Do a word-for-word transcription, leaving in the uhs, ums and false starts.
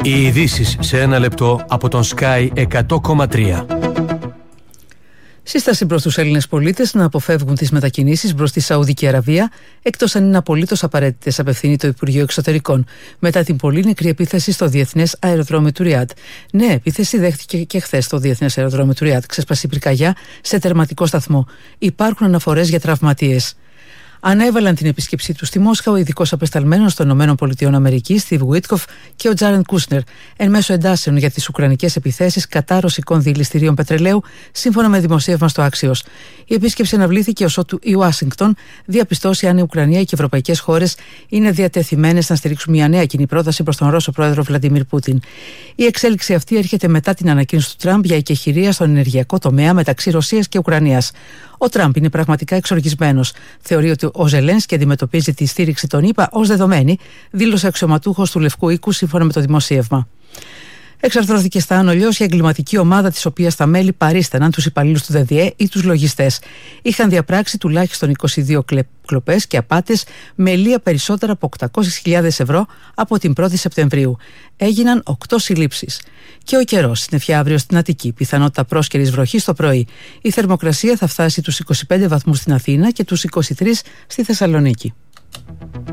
Οι ειδήσεις σε ένα λεπτό από τον Sky εκατό κόμμα τρία. Σύσταση προς τους Έλληνες πολίτες να αποφεύγουν τις μετακινήσεις προς τη Σαουδική Αραβία, εκτός αν είναι απολύτως απαραίτητες, απευθύνει το Υπουργείο Εξωτερικών, μετά την πολύ νεκρή επίθεση στο Διεθνές Αεροδρόμιο του Ριάντ. Νέα επίθεση δέχτηκε και χθες στο Διεθνές Αεροδρόμιο του Ριάντ. Ξέσπασε πυρκαγιά σε τερματικό σταθμό. Υπάρχουν αναφορές για τραυματίες. Ανέβαλαν την επίσκεψή του στη Μόσχα ο ειδικός απεσταλμένος των ΗΠΑ, Στιβ Γουίτκοφ, και ο Τζάρεντ Κούσνερ, εν μέσω εντάσεων για τις ουκρανικές επιθέσεις κατά ρωσικών διελιστηρίων πετρελαίου, σύμφωνα με δημοσίευμα στο Axios. Η επίσκεψη αναβλήθηκε ως ότου η Ουάσιγκτον διαπιστώσει αν η Ουκρανία και οι ευρωπαϊκές χώρες είναι διατεθειμένες να στηρίξουν μια νέα κοινή πρόταση προς τον Ρώσο πρόεδρο Βλαντιμίρ Πούτιν. Η εξέλιξη αυτή έρχεται μετά την ανακοίνωση του Τραμπ για εκεχηρία στον ενεργειακό τομέα μεταξύ Ρωσίας και Ουκρανίας. Ο Τραμπ είναι πραγματικά εξοργισμένος. Θεωρεί ότι ο Ζελένσκι αντιμετωπίζει τη στήριξη των ΗΠΑ ως δεδομένη, δήλωσε αξιωματούχος του Λευκού Οίκου σύμφωνα με το δημοσίευμα. Εξαρθρώθηκε στα άνω αλλιώς η εγκληματική ομάδα, της οποίας τα μέλη παρίσταναν τους υπαλλήλους του ΔΔΕ ή τους λογιστές. Είχαν διαπράξει τουλάχιστον είκοσι δύο κλοπές και απάτες με ελεία περισσότερα από οκτακόσιες χιλιάδες ευρώ από την πρώτη Σεπτεμβρίου. Έγιναν οκτώ συλλήψεις. Και ο καιρός συννεφιά αύριο στην Αττική, πιθανότητα πρόσκαιρης βροχής το πρωί. Η θερμοκρασία θα φτάσει τους είκοσι πέντε βαθμούς στην Αθήνα και τους είκοσι τρεις στη Θεσσαλονίκη.